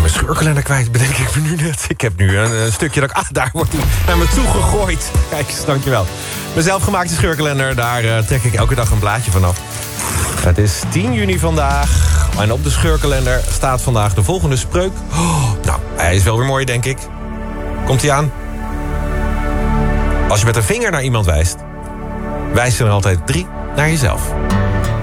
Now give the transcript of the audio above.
mijn scheurkalender kwijt, bedenk ik me nu net. Ik heb nu een stukje dat daar wordt hij naar me toe gegooid. Kijk eens, dankjewel. Mijn zelfgemaakte scheurkalender, daar trek ik elke dag een blaadje vanaf. Het is 10 juni vandaag. En op de scheurkalender staat vandaag de volgende spreuk. Nou, hij is wel weer mooi, denk ik. Komt hij aan? Als je met een vinger naar iemand wijst, wijst er altijd 3 naar jezelf.